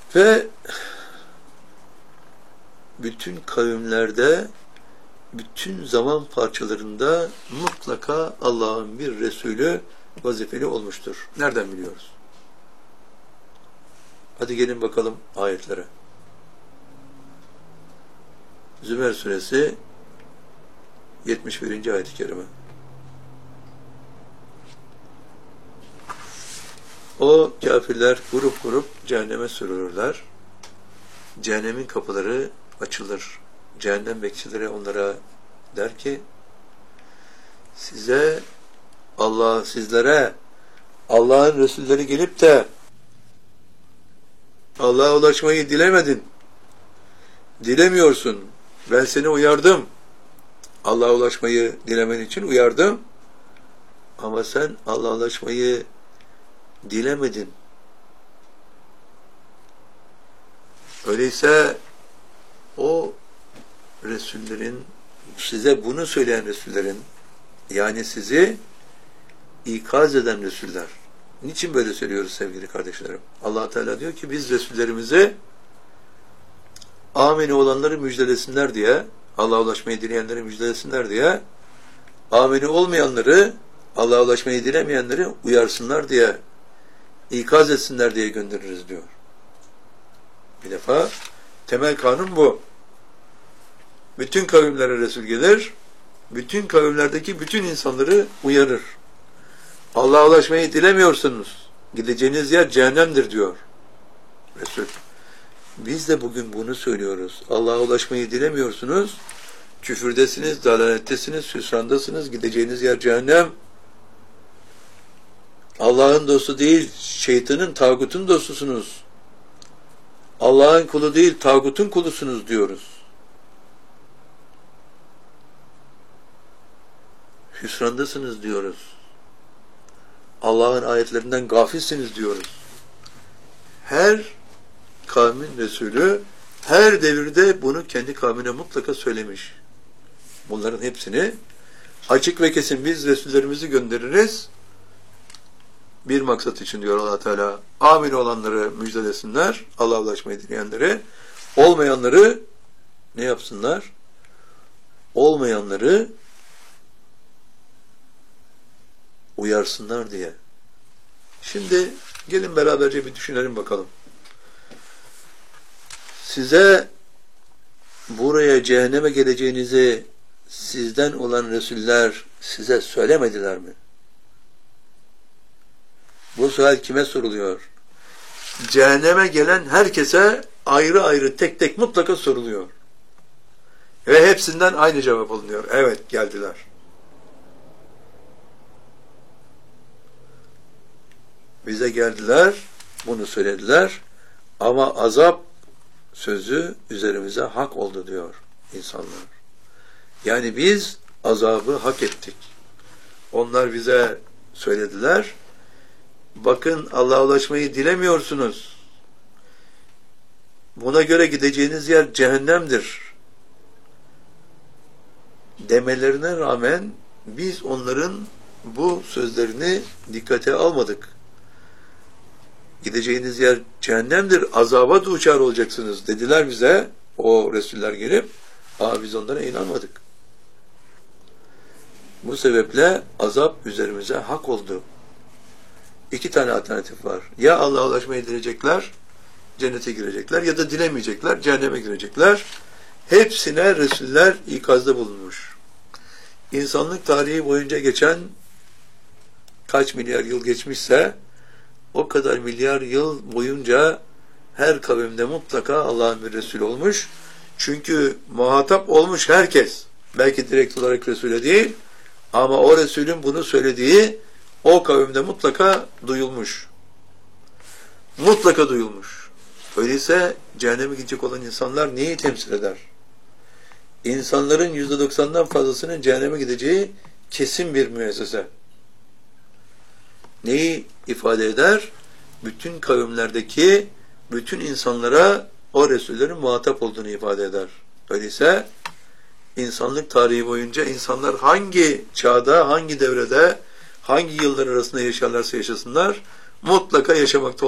Ve bütün kavimlerde, bütün zaman parçalarında mutlaka Allah'ın bir Resulü vazifeli olmuştur. Nereden biliyoruz? Hadi gelin bakalım ayetlere. Zümer suresi 71. ayet-i kerime. O kafirler grup grup cehenneme sürülürler. Cehennemin kapıları açılır. Cehennem bekçileri onlara der ki, sizlere Allah'ın Resulleri gelip de Allah'a ulaşmayı dilemedin. Dilemiyorsun. Ben seni uyardım. Allah'a ulaşmayı dilemen için uyardım. Ama sen Allah'a ulaşmayı dilemedin. Öyleyse o Resullerin, size bunu söyleyen Resullerin, yani sizi ikaz eden Resuller. Niçin böyle söylüyoruz sevgili kardeşlerim? Allah Teala diyor ki biz Resullerimizi ameni olanları müjdelesinler diye, Allah'a ulaşmayı dileyenleri müjdelesinler diye, ameni olmayanları, Allah'a ulaşmayı dilemeyenleri uyarsınlar diye, ikaz etsinler diye göndeririz diyor. Bir defa temel kanun bu. Bütün kavimlere Resul gelir, bütün kavimlerdeki bütün insanları uyarır. Allah'a ulaşmayı dilemiyorsunuz. Gideceğiniz yer cehennemdir diyor Resul. Biz de bugün bunu söylüyoruz. Allah'a ulaşmayı dilemiyorsunuz. Küfürdesiniz, dalalettesiniz, hüsrandasınız. Gideceğiniz yer cehennem. Allah'ın dostu değil, şeytanın, tağutun dostusunuz. Allah'ın kulu değil, tağutun kulusunuz diyoruz. Hüsrandasınız diyoruz. Allah'ın ayetlerinden gafilsiniz diyoruz. Her kavmin Resulü her devirde bunu kendi kavmine mutlaka söylemiş. Bunların hepsini açık ve kesin biz Resullerimizi göndeririz. Bir maksat için diyor Allah Teala. Amin olanları müjdelesinler. Allah'a ulaşmayı dileyenleri. Olmayanları ne yapsınlar? Olmayanları uyarsınlar diye. Şimdi gelin beraberce bir düşünelim bakalım. Size buraya cehenneme geleceğinizi sizden olan Resuller size söylemediler mi? Bu sual kime soruluyor? Cehenneme gelen herkese ayrı ayrı tek tek mutlaka soruluyor. Ve hepsinden aynı cevap alınıyor. Evet, geldiler. Bize geldiler, bunu söylediler ama azap sözü üzerimize hak oldu diyor insanlar. Yani biz azabı hak ettik. Onlar bize söylediler, bakın Allah'a ulaşmayı dilemiyorsunuz. Buna göre gideceğiniz yer cehennemdir demelerine rağmen biz onların bu sözlerini dikkate almadık. Gideceğiniz yer cehennemdir, azaba duçar olacaksınız dediler bize o Resuller gelip, biz onlara inanmadık. Bu sebeple azap üzerimize hak oldu. İki tane alternatif var. Ya Allah'a ulaşmayı dilecekler, cennete girecekler, ya da dilemeyecekler, cehenneme girecekler. Hepsine Resuller ikazda bulunmuş. İnsanlık tarihi boyunca geçen kaç milyar yıl geçmişse, o kadar milyar yıl boyunca her kavimde mutlaka Allah'ın bir Resulü olmuş. Çünkü muhatap olmuş herkes. Belki direkt olarak Resul'e değil, ama o Resul'ün bunu söylediği o kavimde mutlaka duyulmuş. Mutlaka duyulmuş. Öyleyse cehenneme gidecek olan insanlar neyi temsil eder? İnsanların %90'dan fazlasının cehenneme gideceği kesin bir müessese. Neyi ifade eder? Bütün kavimlerdeki bütün insanlara o Resullerin muhatap olduğunu ifade eder. Öyleyse insanlık tarihi boyunca insanlar hangi çağda, hangi devrede, hangi yıllar arasında yaşarlarsa yaşasınlar mutlaka yaşamakta